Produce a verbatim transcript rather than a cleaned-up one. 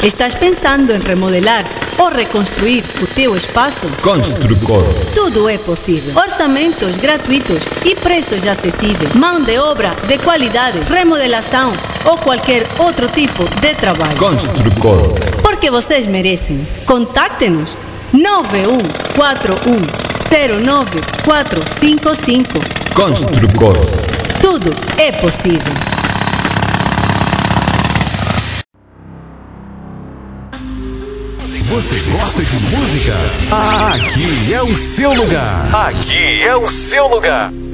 Estás pensando em remodelar ou reconstruir o teu espaço? Construcor. Tudo é possível. Orçamentos gratuitos e preços acessíveis. Mão de obra de qualidade, remodelação ou qualquer outro tipo de trabalho. Construcor. Porque vocês merecem. Contacte-nos nove um quatro um zero nove quatro cinco cinco. Construcor. Tudo é possível. Você gosta de música? Aqui é o seu lugar. Aqui é o seu lugar.